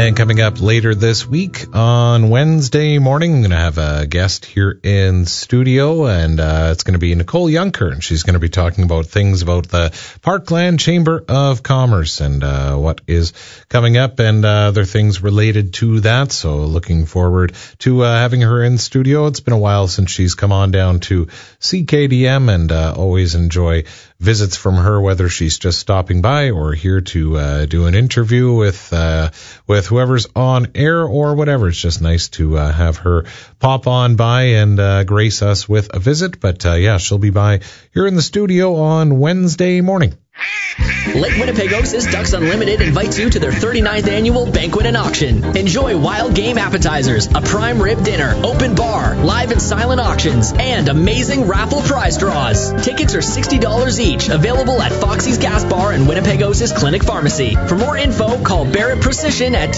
And coming up later this week on Wednesday morning, I'm going to have a guest here in studio, and it's going to be Nicole Junker, and she's going to be talking about things about the Parkland Chamber of Commerce and what is coming up and other things related to that. So looking forward to having her in studio. It's been a while since she's come on down to CKDM, and always enjoy visits from her, whether she's just stopping by or here to do an interview with whoever's on air or whatever. It's just nice to have her pop on by and grace us with a visit. But yeah, she'll be by here in the studio on Wednesday morning. Lake Winnipegosis Ducks Unlimited invites you to their 39th annual banquet and auction. Enjoy wild game appetizers, a prime rib dinner, open bar, live and silent auctions, and amazing raffle prize draws. Tickets are $60 each, available at Foxy's Gas Bar and Winnipegosis Clinic Pharmacy. For more info, call Barrett Precision at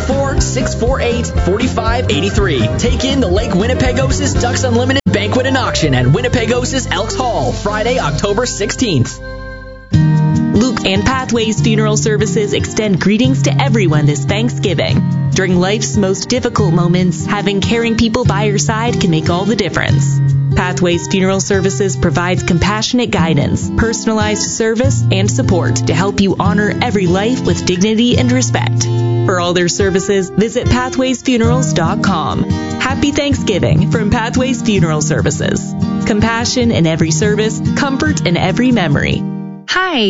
204-648-4583. Take in the Lake Winnipegosis Ducks Unlimited banquet and auction at Winnipegosis Elks Hall, Friday, October 16th. Luke and Pathways Funeral Services extend greetings to everyone this Thanksgiving. During life's most difficult moments, having caring people by your side can make all the difference. Pathways Funeral Services provides compassionate guidance, personalized service, and support to help you honor every life with dignity and respect. For all their services, visit pathwaysfunerals.com. Happy Thanksgiving from Pathways Funeral Services. Compassion in every service, comfort in every memory. Hi,